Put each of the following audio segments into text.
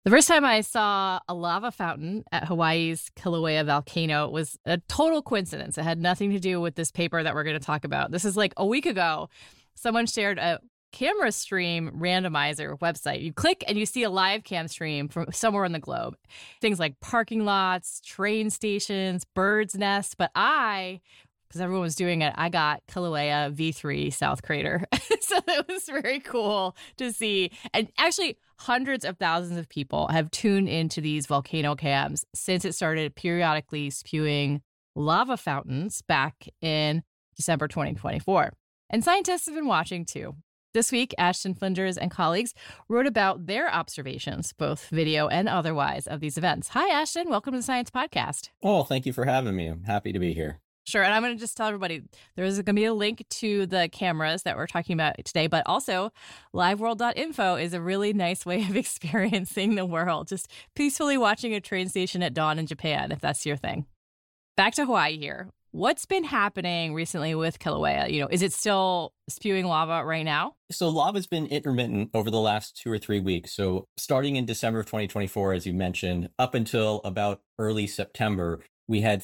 The first time I saw a lava fountain at Hawaii's Kilauea volcano was a total coincidence. It had nothing to do with this paper that we're going to talk about. This is like a week ago. Someone shared a camera stream randomizer website. You click and you see a live cam stream from somewhere in the globe. Things like parking lots, train stations, birds' nests. But because everyone was doing it, I got Kilauea V3 South Crater. So it was very cool to see. And actually, hundreds of thousands of people have tuned into these volcano cams since it started periodically spewing lava fountains back in December 2024. And scientists have been watching too. This week, Ashton Flinders and colleagues wrote about their observations, both video and otherwise, of these events. Hi, Ashton. Welcome to the Science Podcast. Oh, thank you for having me. I'm happy to be here. Sure. And I'm going to just tell everybody there's going to be a link to the cameras that we're talking about today, but also liveworld.info is a really nice way of experiencing the world, just peacefully watching a train station at dawn in Japan, if that's your thing. Back to Hawaii here. What's been happening recently with Kilauea? Is it still spewing lava right now? So lava's been intermittent over the last 2 or 3 weeks. So starting in December of 2024, as you mentioned, up until about early September, we had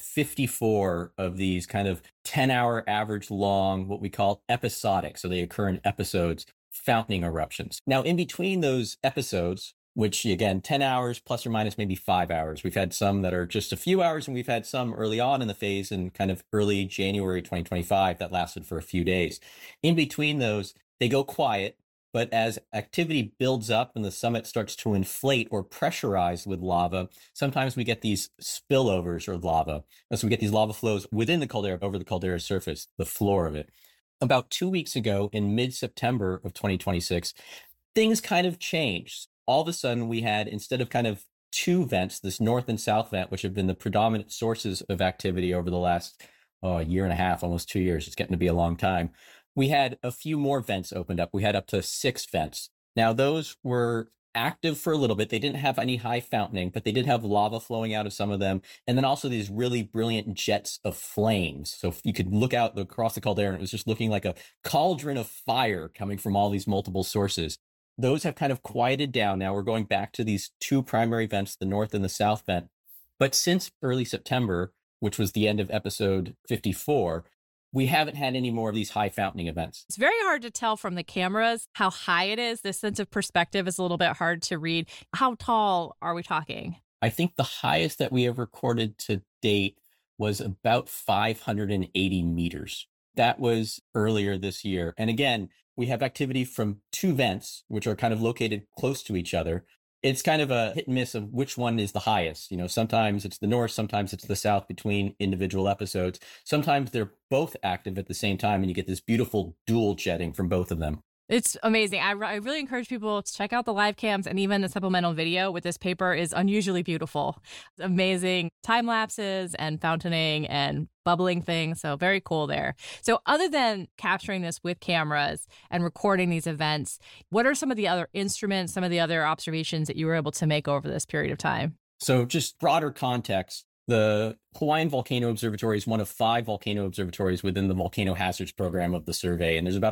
54 of these kind of 10-hour average long, what we call episodic. So they occur in episodes, fountaining eruptions. Now, in between those episodes, which again, 10 hours plus or minus maybe 5 hours. We've had some that are just a few hours, and we've had some early on in the phase in kind of early January 2025 that lasted for a few days. In between those, they go quiet, but as activity builds up and the summit starts to inflate or pressurize with lava, sometimes we get these spillovers of lava. And so we get these lava flows within the caldera, over the caldera surface, the floor of it. About 2 weeks ago, in mid-September of 2026, things kind of changed. All of a sudden, we had, instead of kind of two vents, this north and south vent, which have been the predominant sources of activity over the last year and a half, almost 2 years. It's getting to be a long time. We had a few more vents opened up. We had up to 6 vents. Now, those were active for a little bit. They didn't have any high fountaining, but they did have lava flowing out of some of them. And then also these really brilliant jets of flames. So if you could look out across the caldera, and it was just looking like a cauldron of fire coming from all these multiple sources. Those have kind of quieted down now. We're going back to these 2 primary vents, the north and the south vent. But since early September, which was the end of episode 54, we haven't had any more of these high fountaining events. It's very hard to tell from the cameras how high it is. This sense of perspective is a little bit hard to read. How tall are we talking? I think the highest that we have recorded to date was about 580 meters. That was earlier this year. And again, we have activity from 2 vents, which are kind of located close to each other. It's kind of a hit and miss of which one is the highest. Sometimes it's the north, sometimes it's the south between individual episodes. Sometimes they're both active at the same time, and you get this beautiful dual jetting from both of them. It's amazing. I really encourage people to check out the live cams, and even the supplemental video with this paper is unusually beautiful. Amazing time lapses and fountaining and bubbling things. So very cool there. So other than capturing this with cameras and recording these events, what are some of the other instruments, some of the other observations that you were able to make over this period of time? So just broader context. The Hawaiian Volcano Observatory is one of 5 volcano observatories within the Volcano Hazards Program of the survey. And there's about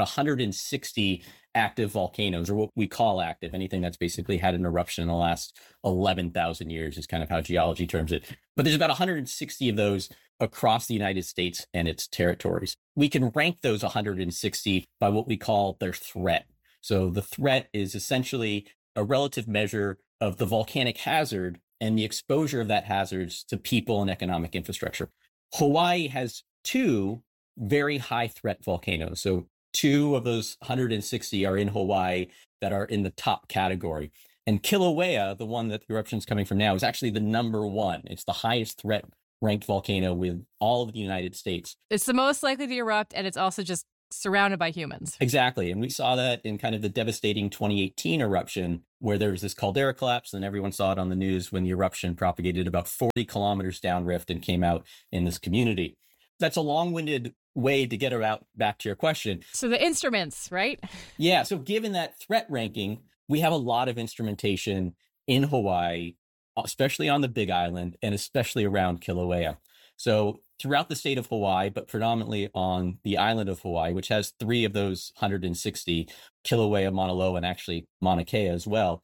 160 active volcanoes, or what we call active. Anything that's basically had an eruption in the last 11,000 years is kind of how geology terms it. But there's about 160 of those across the United States and its territories. We can rank those 160 by what we call their threat. So the threat is essentially a relative measure of the volcanic hazard and the exposure of that hazards to people and economic infrastructure. Hawaii has 2 very high threat volcanoes. So 2 of those 160 are in Hawaii that are in the top category. And Kilauea, the one that the eruption is coming from now, is actually the number 1. It's the highest threat ranked volcano with all of the United States. It's the most likely to erupt, and it's also just surrounded by humans. Exactly. And we saw that in kind of the devastating 2018 eruption, where there was this caldera collapse, and everyone saw it on the news when the eruption propagated about 40 kilometers downrift and came out in this community. That's a long-winded way to get back to your question. So the instruments, right? Yeah. So given that threat ranking, we have a lot of instrumentation in Hawaii, especially on the Big Island and especially around Kilauea. So throughout the state of Hawaii, but predominantly on the island of Hawaii, which has 3 of those 160, Kilauea, Mauna Loa, and actually Mauna Kea as well,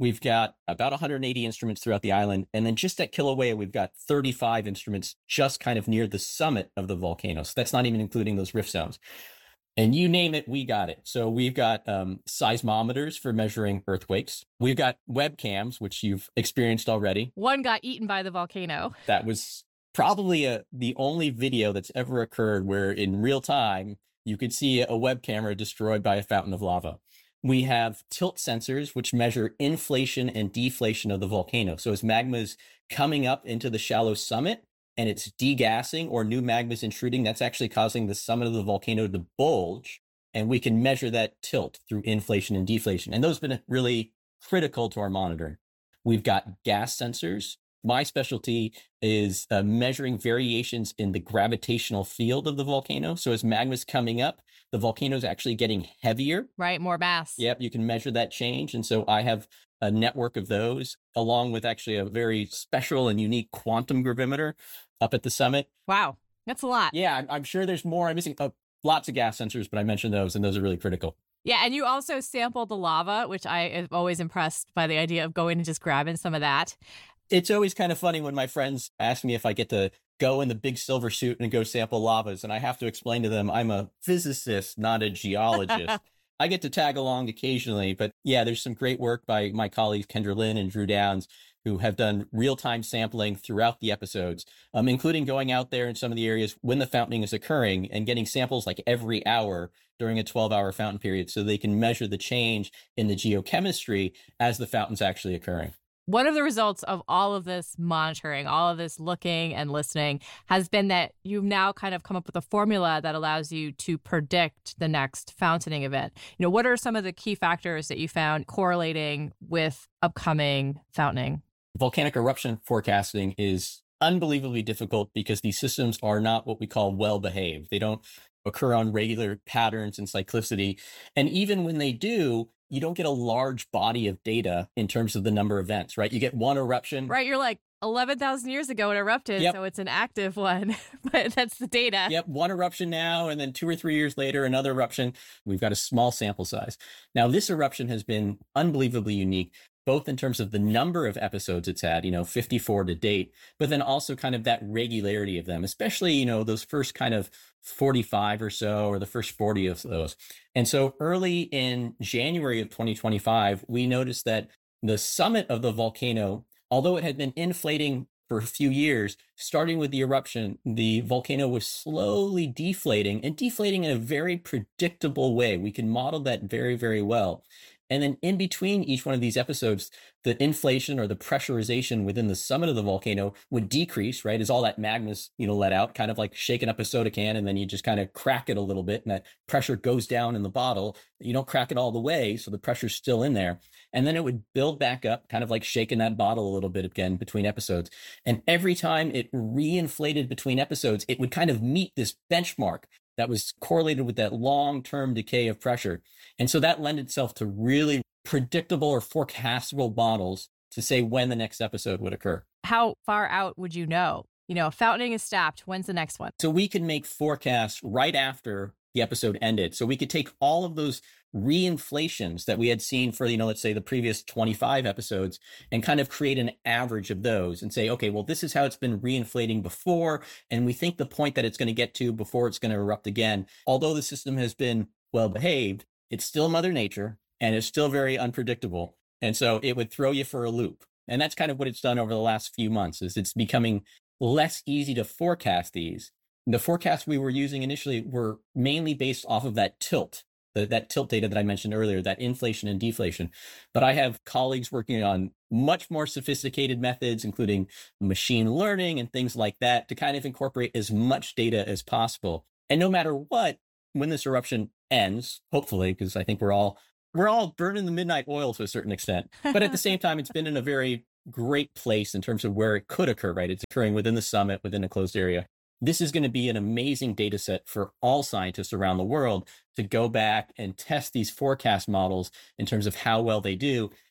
We've got about 180 instruments throughout the island. And then just at Kilauea, we've got 35 instruments just kind of near the summit of the volcano. So that's not even including those rift zones. And you name it, we got it. So we've got seismometers for measuring earthquakes. We've got webcams, which you've experienced already. One got eaten by the volcano. That was probably the only video that's ever occurred where in real time, you could see a web camera destroyed by a fountain of lava. We have tilt sensors, which measure inflation and deflation of the volcano. So as magma is coming up into the shallow summit and it's degassing or new magma is intruding, that's actually causing the summit of the volcano to bulge. And we can measure that tilt through inflation and deflation. And those have been really critical to our monitoring. We've got gas sensors. My specialty is measuring variations in the gravitational field of the volcano. So as magma's coming up, the volcano is actually getting heavier. Right, more mass. Yep, you can measure that change. And so I have a network of those, along with actually a very special and unique quantum gravimeter up at the summit. Wow, that's a lot. Yeah, I'm sure there's more. I'm missing lots of gas sensors, but I mentioned those, and those are really critical. Yeah, and you also sampled the lava, which I am always impressed by the idea of going and just grabbing some of that. It's always kind of funny when my friends ask me if I get to go in the big silver suit and go sample lavas, and I have to explain to them I'm a physicist, not a geologist. I get to tag along occasionally, but yeah, there's some great work by my colleagues Kendra Lynn and Drew Downs, who have done real-time sampling throughout the episodes, including going out there in some of the areas when the fountaining is occurring and getting samples like every hour during a 12-hour fountain period so they can measure the change in the geochemistry as the fountain's actually occurring. One of the results of all of this monitoring, all of this looking and listening, has been that you've now kind of come up with a formula that allows you to predict the next fountaining event. You know, what are some of the key factors that you found correlating with upcoming fountaining? Volcanic eruption forecasting is unbelievably difficult because these systems are not what we call well-behaved. They don't occur on regular patterns and cyclicity. And even when they do, you don't get a large body of data in terms of the number of events, right? You get one eruption. Right. You're like 11,000 years ago it erupted, Yep. So it's an active one, but that's the data. Yep. One eruption now, and then 2 or 3 years later, another eruption. We've got a small sample size. Now, this eruption has been unbelievably unique, both in terms of the number of episodes it's had, 54 to date, but then also kind of that regularity of them, especially, those first kind of 45 or so, or the first 40 of those. And so early in January of 2025, we noticed that the summit of the volcano, although it had been inflating for a few years, starting with the eruption, the volcano was slowly deflating and deflating in a very predictable way. We can model that very, very well. And then in between each one of these episodes, the inflation or the pressurization within the summit of the volcano would decrease, right? As all that magma's, let out, kind of like shaking up a soda can, and then you just kind of crack it a little bit, and that pressure goes down in the bottle. You don't crack it all the way, so the pressure's still in there. And then it would build back up, kind of like shaking that bottle a little bit again between episodes. And every time it reinflated between episodes, it would kind of meet this benchmark that was correlated with that long-term decay of pressure. And so that lent itself to really predictable or forecastable models to say when the next episode would occur. How far out would you know? Fountaining is stopped. When's the next one? So we can make forecasts right after the episode ended. So we could take all of those reinflations that we had seen for, let's say the previous 25 episodes and kind of create an average of those and say, okay, well, this is how it's been reinflating before. And we think the point that it's going to get to before it's going to erupt again, although the system has been well behaved, it's still Mother Nature and it's still very unpredictable. And so it would throw you for a loop. And that's kind of what it's done over the last few months, is it's becoming less easy to forecast these. The forecasts we were using initially were mainly based off of that tilt, that tilt data that I mentioned earlier, that inflation and deflation. But I have colleagues working on much more sophisticated methods, including machine learning and things like that, to kind of incorporate as much data as possible. And no matter what, when this eruption ends, hopefully, because I think we're all burning the midnight oil to a certain extent. But at the same time, it's been in a very great place in terms of where it could occur, right? It's occurring within the summit, within a closed area. This is going to be an amazing data set for all scientists around the world to go back and test these forecast models in terms of how well they do.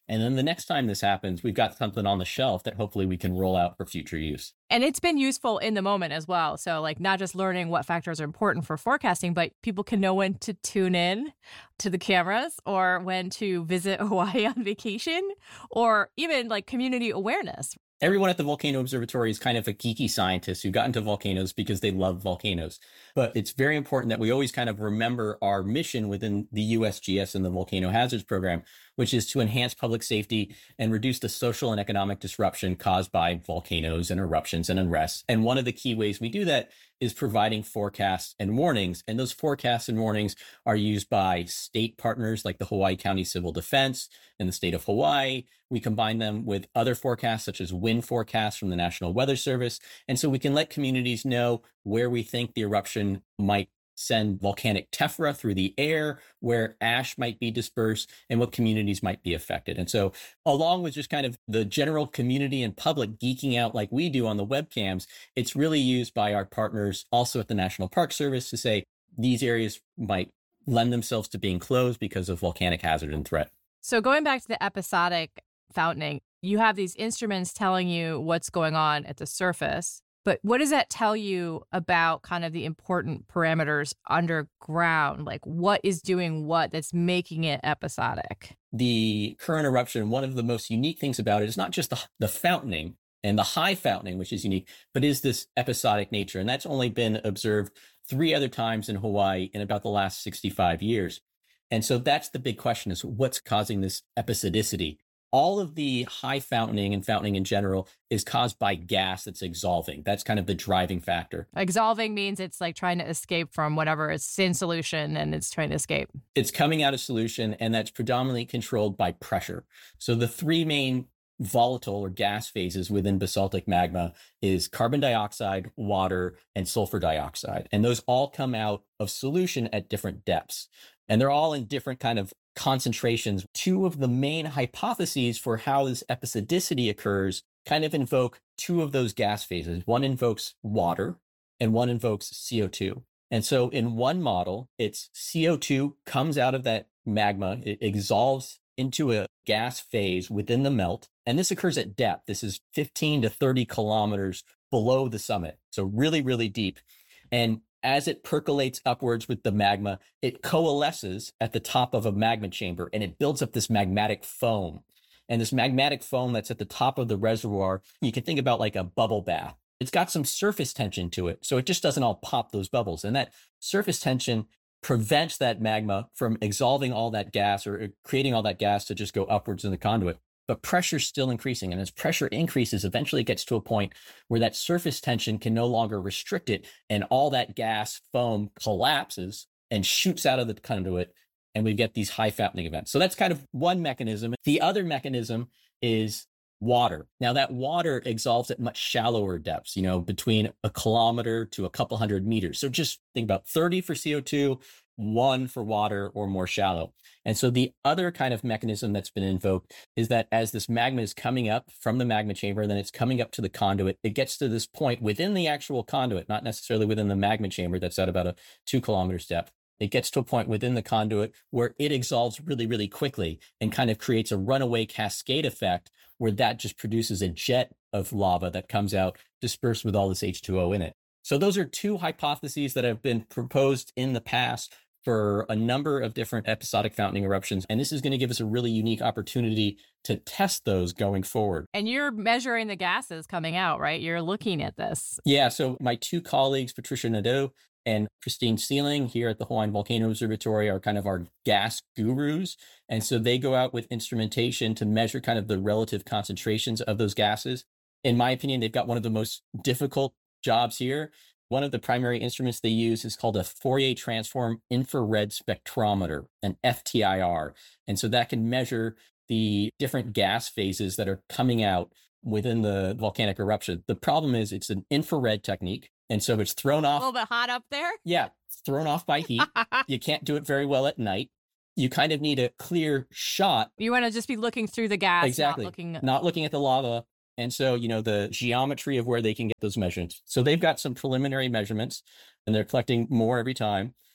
And then the next time this happens, we've got something on the shelf that hopefully we can roll out for future use. And it's been useful in the moment as well. So like not just learning what factors are important for forecasting, but people can know when to tune in to the cameras or when to visit Hawaii on vacation, or even like community awareness. Everyone at the Volcano Observatory is kind of a geeky scientist who got into volcanoes because they love volcanoes. But it's very important that we always kind of remember our mission within the USGS and the Volcano Hazards Program, which is to enhance public safety and reduce the social and economic disruption caused by volcanoes and eruptions and unrest. And one of the key ways we do that is providing forecasts and warnings. And those forecasts and warnings are used by state partners like the Hawaii County Civil Defense and the state of Hawaii. We combine them with other forecasts, such as wind forecasts from the National Weather Service. And so we can let communities know where we think the eruption might send volcanic tephra through the air, where ash might be dispersed, and what communities might be affected. And so along with just kind of the general community and public geeking out like we do on the webcams, it's really used by our partners also at the National Park Service to say these areas might lend themselves to being closed because of volcanic hazard and threat. So going back to the episodic fountaining, you have these instruments telling you what's going on at the surface. But what does that tell you about kind of the important parameters underground? Like what is doing what that's making it episodic? The current eruption, one of the most unique things about it is not just the fountaining and the high fountaining, which is unique, but is this episodic nature. And that's only been observed 3 other times in Hawaii in about the last 65 years. And so that's the big question, is what's causing this episodicity? All of the high fountaining and fountaining in general is caused by gas that's exsolving. That's kind of the driving factor. Exsolving means it's like trying to escape from whatever is in solution and it's trying to escape. It's coming out of solution, and that's predominantly controlled by pressure. So the 3 main volatile or gas phases within basaltic magma is carbon dioxide, water, and sulfur dioxide. And those all come out of solution at different depths. And they're all in different kind of concentrations. 2 of the main hypotheses for how this episodicity occurs kind of invoke 2 of those gas phases. One invokes water and one invokes CO2. And so in one model, it's CO2 comes out of that magma, it exsolves into a gas phase within the melt. And this occurs at depth. This is 15 to 30 kilometers below the summit. So really, really deep. And as it percolates upwards with the magma, it coalesces at the top of a magma chamber and it builds up this magmatic foam. And this magmatic foam that's at the top of the reservoir, you can think about like a bubble bath. It's got some surface tension to it, so it just doesn't all pop those bubbles. And that surface tension prevents that magma from exsolving all that gas or creating all that gas to just go upwards in the conduit. But pressure's still increasing. And as pressure increases, eventually it gets to a point where that surface tension can no longer restrict it. And all that gas foam collapses and shoots out of the conduit. And we get these high fountaining events. So that's kind of one mechanism. The other mechanism is water. Now that water exsolves at much shallower depths, between a kilometer to a couple hundred meters. So just think about 30 for CO2, 1 for water, or more shallow. And so the other kind of mechanism that's been invoked is that as this magma is coming up from the magma chamber, then it's coming up to the conduit, it gets to this point within the actual conduit, not necessarily within the magma chamber that's at about a 2 kilometers depth. It gets to a point within the conduit where it exsolves really, really quickly and kind of creates a runaway cascade effect where that just produces a jet of lava that comes out dispersed with all this H2O in it. So those are 2 hypotheses that have been proposed in the past for a number of different episodic fountaining eruptions. And this is going to give us a really unique opportunity to test those going forward. And you're measuring the gases coming out, right? You're looking at this. Yeah. So my 2 colleagues, Patricia Nadeau and Christine Sealing here at the Hawaiian Volcano Observatory, are kind of our gas gurus. And so they go out with instrumentation to measure kind of the relative concentrations of those gases. In my opinion, they've got one of the most difficult jobs here. One of the primary instruments they use is called a Fourier transform infrared spectrometer, an FTIR. And so that can measure the different gas phases that are coming out within the volcanic eruption. The problem is it's an infrared technique. And so it's thrown off. A little bit hot up there? Yeah, it's thrown off by heat. You can't do it very well at night. You kind of need a clear shot. You want to just be looking through the gas, exactly. Not looking at the lava. And so, the geometry of where they can get those measurements. So they've got some preliminary measurements and they're collecting more every time.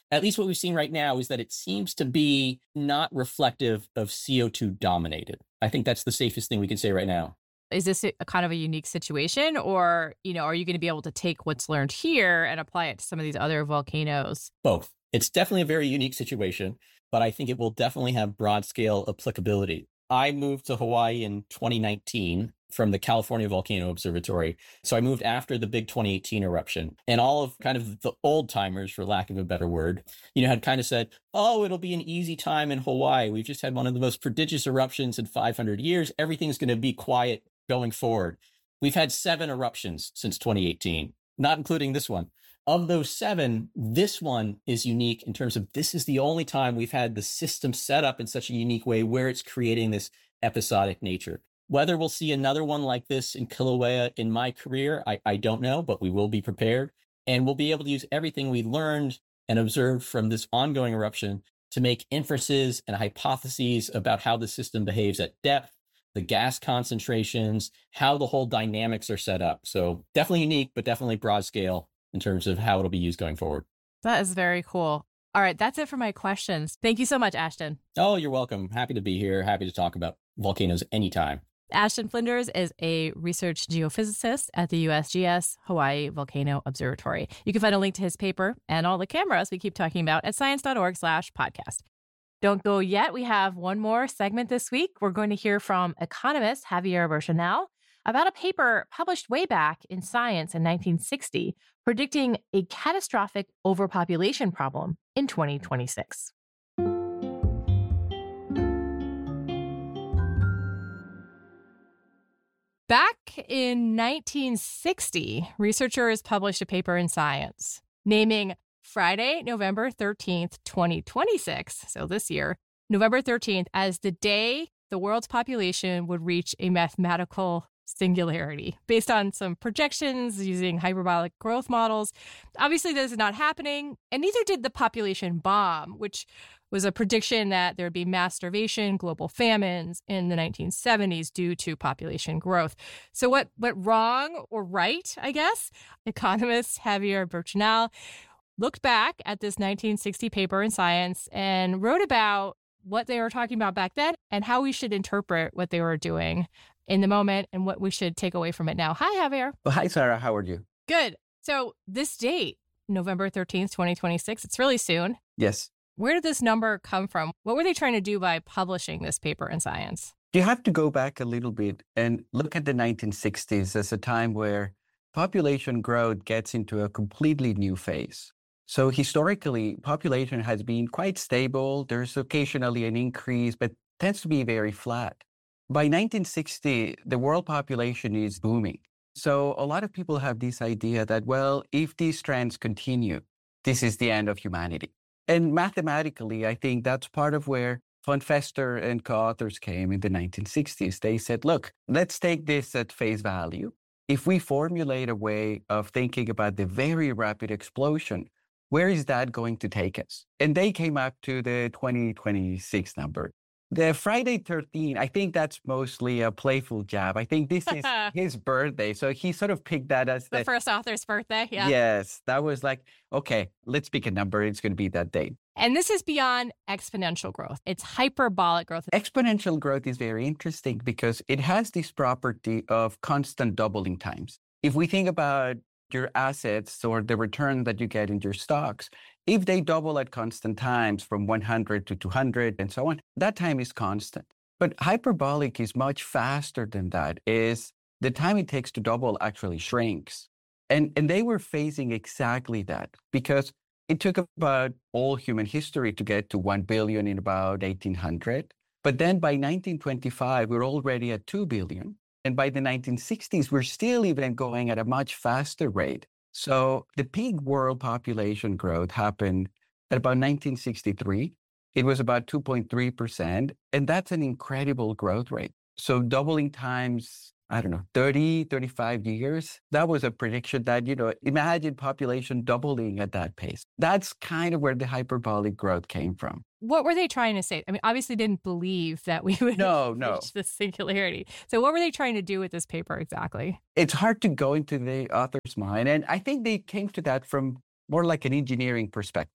at least what we've seen right now is that it seems to be not reflective of CO2 dominated. I think that's the safest thing we can say right now. Is this a kind of a unique situation, or, are you going to be able to take what's learned here and apply it to some of these other volcanoes? Both. It's definitely a very unique situation, but I think it will definitely have broad scale applicability. I moved to Hawaii in 2019 from the California Volcano Observatory. So I moved after the big 2018 eruption, and all of kind of the old timers, for lack of a better word, had kind of said, oh, it'll be an easy time in Hawaii. We've just had one of the most prodigious eruptions in 500 years. Everything's going to be quiet going forward. We've had 7 eruptions since 2018, not including this one. Of those 7, this one is unique in terms of this is the only time we've had the system set up in such a unique way where it's creating this episodic nature. Whether we'll see another one like this in Kilauea in my career, I don't know, but we will be prepared. And we'll be able to use everything we learned and observed from this ongoing eruption to make inferences and hypotheses about how the system behaves at depth, the gas concentrations, how the whole dynamics are set up. So definitely unique, but definitely broad scale in terms of how it'll be used going forward. That is very cool. All right, that's it for my questions. Thank you so much, Ashton. Oh, you're welcome. Happy to be here. Happy to talk about volcanoes anytime. Ashton Flinders is a research geophysicist at the USGS Hawaii Volcano Observatory. You can find a link to his paper and all the cameras we keep talking about at science.org/podcast. Don't go yet. We have one more segment this week. We're going to hear from economist Javier Berchanal about a paper published way back in Science in 1960, predicting a catastrophic overpopulation problem in 2026. Back in 1960, researchers published a paper in Science naming Friday, November 13th, 2026, so this year, November 13th, as the day the world's population would reach a mathematical singularity based on some projections using hyperbolic growth models. Obviously, this is not happening, and neither did the population bomb, which was a prediction that there would be mass starvation, global famines in the 1970s due to population growth. So what went wrong or right, I guess? Economist Javier Berchanal looked back at this 1960 paper in Science and wrote about what they were talking about back then and how we should interpret what they were doing in the moment and what we should take away from it now. Hi, Javier. Well, hi, Sarah. How are you? Good. So this date, November 13th, 2026, it's really soon. Yes. Where did this number come from? What were they trying to do by publishing this paper in Science? You have to go back a little bit and look at the 1960s as a time where population growth gets into a completely new phase. So historically, population has been quite stable. There's occasionally an increase, but tends to be very flat. By 1960, the world population is booming. So a lot of people have this idea that, well, if these trends continue, this is the end of humanity. And mathematically, I think that's part of where von Fester and co-authors came in the 1960s. They said, look, let's take this at face value. If we formulate a way of thinking about the very rapid explosion, where is that going to take us? And they came up to the 2026 number. The Friday 13, I think that's mostly a playful jab. I think this is his birthday. So he sort of picked that as the first author's birthday. Yeah. Yes. That was like, okay, let's pick a number. It's going to be that date. And this is beyond exponential growth. It's hyperbolic growth. Exponential growth is very interesting because it has this property of constant doubling times. If we think about your assets or the return that you get in your stocks, if they double at constant times from 100 to 200 and so on, that time is constant. But hyperbolic is much faster than that. Is the time it takes to double actually shrinks. And they were facing exactly that because it took about all human history to get to 1 billion in about 1800. But then by 1925, we're already at 2 billion. And by the 1960s, we're still even going at a much faster rate. So the peak world population growth happened at about 1963. It was about 2.3%. And that's an incredible growth rate. So doubling times, 30, 35 years. That was a prediction that, imagine population doubling at that pace. That's kind of where the hyperbolic growth came from. What were they trying to say? I mean, obviously didn't believe that we would reach this singularity. So what were they trying to do with this paper exactly? It's hard to go into the author's mind. And I think they came to that from more like an engineering perspective.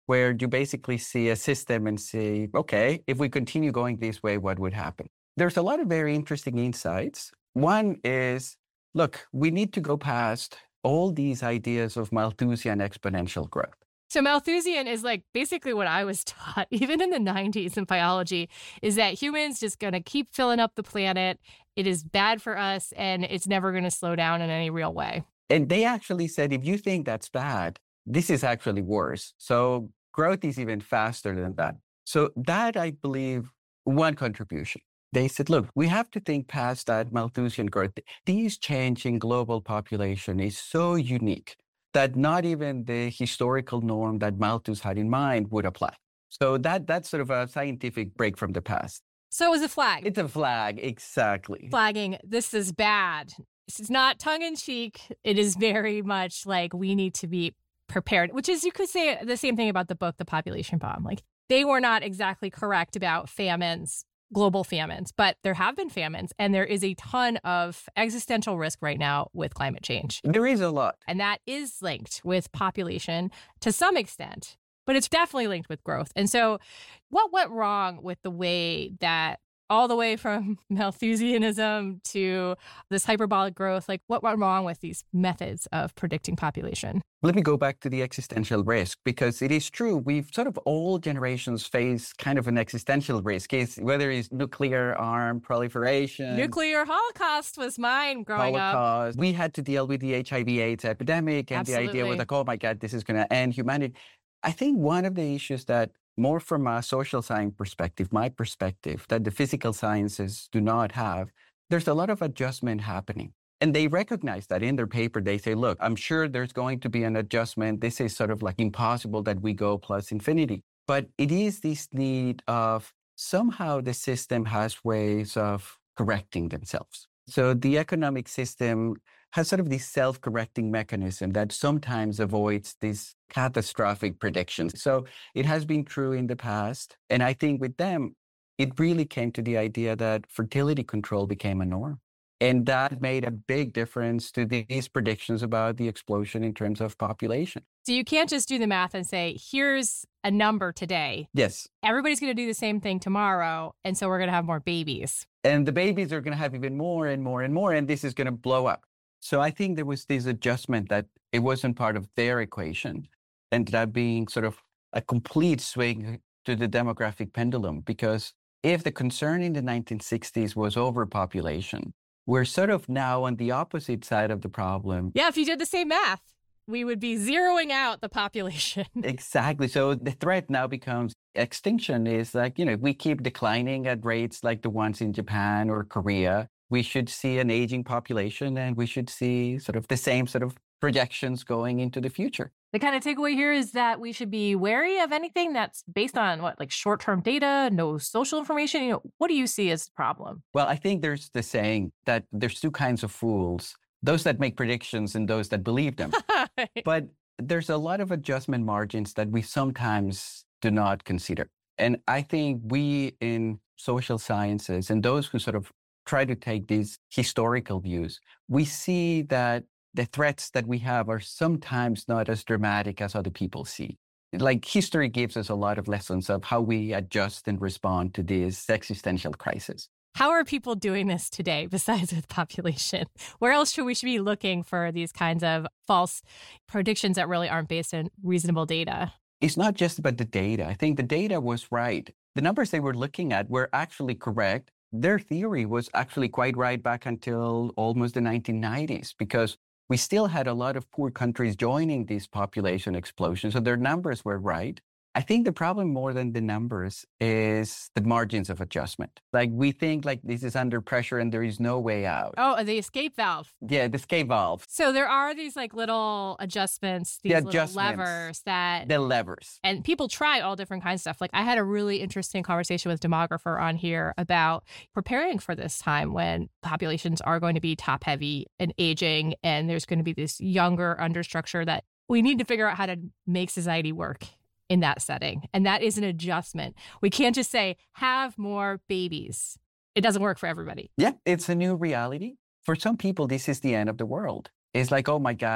where you basically see a system and say, okay, if we continue going this way, what would happen? There's a lot of very interesting insights. One is, look, we need to go past all these ideas of Malthusian exponential growth. So Malthusian is like basically what I was taught, even in the 90s in biology, is that humans just going to keep filling up the planet. It is bad for us, and it's never going to slow down in any real way. And they actually said, if you think that's bad, this is actually worse. So growth is even faster than that. So that, I believe, one contribution. They said, look, we have to think past that Malthusian growth. This change in global population is so unique that not even the historical norm that Malthus had in mind would apply. So that's sort of a scientific break from the past. So it was a flag. It's a flag, exactly. Flagging, this is bad. This is not tongue-in-cheek. It is very much like we need to be prepared, which is, you could say the same thing about the book, The Population Bomb. Like, they were not exactly correct about famines, global famines, but there have been famines, and there is a ton of existential risk right now with climate change. There is a lot. And that is linked with population to some extent, but it's definitely linked with growth. And so what went wrong with the way that all the way from Malthusianism to this hyperbolic growth, like what went wrong with these methods of predicting population? Let me go back to the existential risk, because it is true. We've sort of all generations face kind of an existential risk, whether it's nuclear arm proliferation. Nuclear holocaust was mine growing Holocaust. up. We had to deal with the HIV/AIDS epidemic, and Absolutely. the idea was like, oh my God, this is going to end humanity. I think one of the issues that, more from a social science perspective, my perspective, that the physical sciences do not have, there's a lot of adjustment happening. And they recognize that in their paper. They say, look, I'm sure there's going to be an adjustment. This is sort of like impossible that we go plus infinity. But it is this need of somehow the system has ways of correcting themselves. So the economic system has sort of this self-correcting mechanism that sometimes avoids these catastrophic predictions. So it has been true in the past. And I think with them, it really came to the idea that fertility control became a norm. And that made a big difference to these predictions about the explosion in terms of population. So you can't just do the math and say, here's a number today. Yes. Everybody's going to do the same thing tomorrow. And so we're going to have more babies. And the babies are going to have even more and more and more. And this is going to blow up. So I think there was this adjustment that it wasn't part of their equation, ended up being sort of a complete swing to the demographic pendulum. Because if the concern in the 1960s was overpopulation, we're sort of now on the opposite side of the problem. Yeah, if you did the same math, we would be zeroing out the population. Exactly. So the threat now becomes extinction is like, if we keep declining at rates like the ones in Japan or Korea, we should see an aging population, and we should see sort of the same sort of projections going into the future. The kind of takeaway here is that we should be wary of anything that's based on like short-term data, no social information. What do you see as the problem? Well, I think there's the saying that there's two kinds of fools, those that make predictions and those that believe them. But there's a lot of adjustment margins that we sometimes do not consider. And I think we in social sciences and those who sort of try to take these historical views, we see that the threats that we have are sometimes not as dramatic as other people see. Like history gives us a lot of lessons of how we adjust and respond to this existential crisis. How are people doing this today besides with population? Where else should we be looking for these kinds of false predictions that really aren't based on reasonable data? It's not just about the data. I think the data was right. The numbers they were looking at were actually correct. Their theory was actually quite right back until almost the 1990s, because we still had a lot of poor countries joining this population explosion. So their numbers were right. I think the problem more than the numbers is the margins of adjustment. Like we think like this is under pressure and there is no way out. Oh, the escape valve. Yeah, the escape valve. So there are these like little adjustments, these little levers that... The levers. And people try all different kinds of stuff. Like I had a really interesting conversation with a demographer on here about preparing for this time when populations are going to be top heavy and aging, and there's going to be this younger understructure that we need to figure out how to make society work in that setting. And that is an adjustment. We can't just say, have more babies. It doesn't work for everybody. Yeah, it's a new reality. For some people, this is the end of the world. It's like, oh my God,